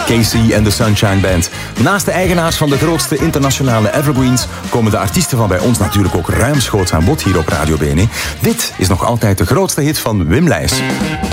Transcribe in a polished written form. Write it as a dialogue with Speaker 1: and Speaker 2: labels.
Speaker 1: Casey en de Sunshine Band. Naast de eigenaars van de grootste internationale evergreens komen de artiesten van bij ons natuurlijk ook ruimschoots aan bod hier op Radio Bene. Dit is nog altijd de grootste hit van Wim Leijs.